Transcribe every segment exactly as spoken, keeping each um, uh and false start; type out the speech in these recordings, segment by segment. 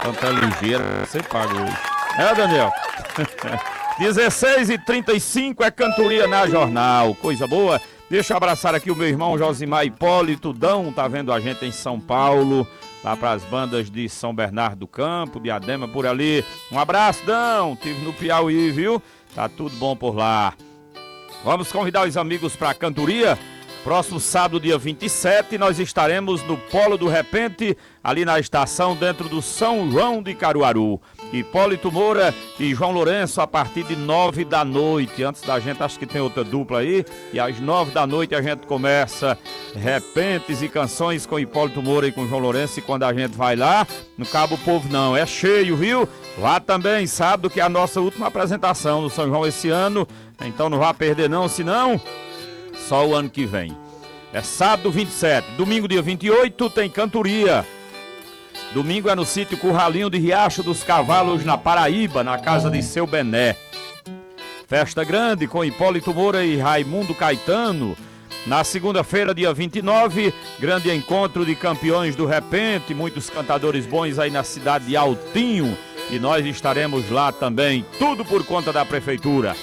Santa Ligeira, você pagou. É, Daniel? dezesseis e trinta e cinco é cantoria na Jornal, coisa boa. Deixa eu abraçar aqui o meu irmão Josimar Hipólito Dão, tá vendo a gente em São Paulo, lá para as bandas de São Bernardo do Campo, Diadema por ali. Um abraço, Dão, tive no Piauí, viu? Tá tudo bom por lá. Vamos convidar os amigos para a cantoria. Próximo sábado, dia vinte e sete, nós estaremos no Polo do Repente, ali na estação, dentro do São João de Caruaru. Hipólito Moura e João Lourenço a partir de nove da noite. Antes da gente, acho que tem outra dupla aí. E às nove da noite a gente começa Repentes e Canções com Hipólito Moura e com João Lourenço. E quando a gente vai lá, no Cabo Povo não, é cheio, viu? Lá também, sábado, que é a nossa última apresentação no São João esse ano. Então não vá perder não, senão só o ano que vem. É sábado vinte e sete, domingo dia vinte e oito tem cantoria. Domingo é no sítio Curralinho de Riacho dos Cavalos, na Paraíba, na casa de Seu Bené. Festa grande com Hipólito Moura e Raimundo Caetano. Na segunda-feira, dia vinte e nove, grande encontro de campeões do Repente, muitos cantadores bons aí na cidade de Altinho. E nós estaremos lá também, tudo por conta da prefeitura.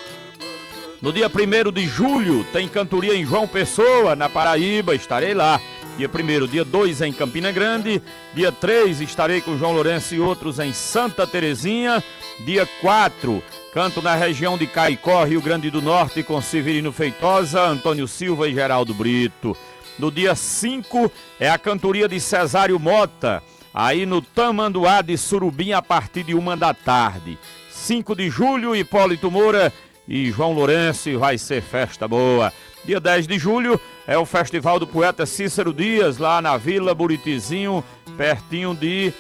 No dia primeiro de julho, tem cantoria em João Pessoa, na Paraíba, estarei lá. Dia primeiro, dia dois em Campina Grande. Dia três, estarei com João Lourenço e outros em Santa Terezinha. Dia quatro, canto na região de Caicó, Rio Grande do Norte, com Severino Feitosa, Antônio Silva e Geraldo Brito. No dia cinco, é a cantoria de Cesário Mota, aí no Tamanduá de Surubim, a partir de uma da tarde. cinco de julho, Hipólito Moura e João Lourenço, e vai ser festa boa. Dia dez de julho é o Festival do Poeta Cícero Dias, lá na Vila Buritizinho, pertinho de...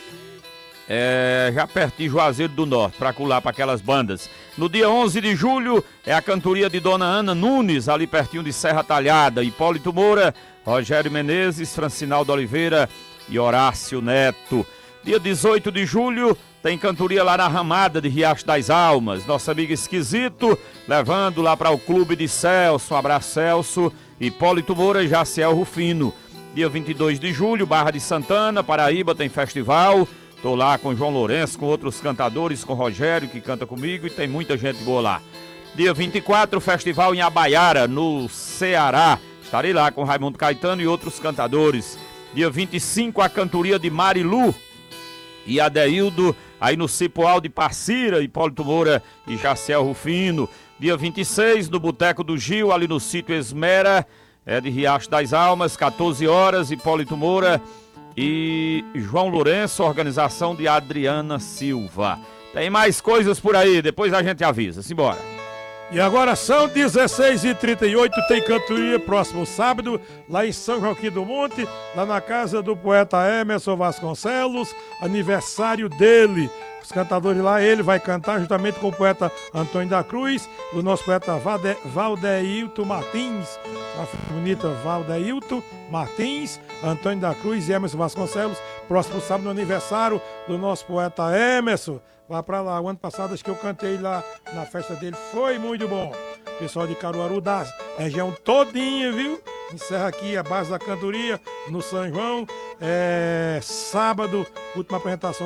É, já pertinho de Juazeiro do Norte, para colar para aquelas bandas. No dia onze de julho é a cantoria de Dona Ana Nunes, ali pertinho de Serra Talhada. Hipólito Moura, Rogério Menezes, Francinaldo Oliveira e Horácio Neto. Dia dezoito de julho tem cantoria lá na Ramada de Riacho das Almas. Nosso amigo Esquisito, levando lá para o Clube de Celso. Um abraço, Celso. Hipólito Moura e Jaciel Rufino. Dia vinte e dois de julho, Barra de Santana, Paraíba, tem festival. Tô lá com João Lourenço, com outros cantadores, com Rogério, que canta comigo, e tem muita gente boa lá. Dia vinte e quatro, festival em Abaiara, no Ceará. Estarei lá com Raimundo Caetano e outros cantadores. Dia vinte e cinco, a cantoria de Marilu e Adeildo, aí no Cipoal de Passira, Hipólito Moura e Jaciel Rufino. Dia vinte e seis, no Boteco do Gil, ali no sítio Esmera, é de Riacho das Almas, quatorze horas, Hipólito Moura e João Lourenço, organização de Adriana Silva. Tem mais coisas por aí, depois a gente avisa. Simbora. E agora são dezesseis e trinta e oito, tem cantoria próximo sábado, lá em São Joaquim do Monte, lá na casa do poeta Emerson Vasconcelos, aniversário dele. Os cantadores lá, ele vai cantar juntamente com o poeta Antônio da Cruz, o nosso poeta Valde, Valdeilton Martins, a bonita Valdeilton Martins, Antônio da Cruz e Emerson Vasconcelos, próximo sábado no aniversário do nosso poeta Emerson. Vá pra lá, o ano passado acho que eu cantei lá na festa dele, foi muito bom. Pessoal de Caruaru, da região todinha, viu? Encerra aqui a base da cantoria no São João, é sábado, última apresentação.